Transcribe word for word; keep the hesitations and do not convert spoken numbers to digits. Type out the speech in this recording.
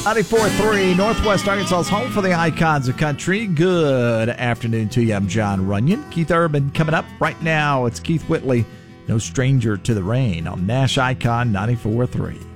ninety-four point three Northwest Arkansas's home for the icons of country. Good afternoon to you. I'm John Runyon. Keith Urban coming up right now. It's Keith Whitley, no stranger to the rain, on Nash Icon ninety-four point three.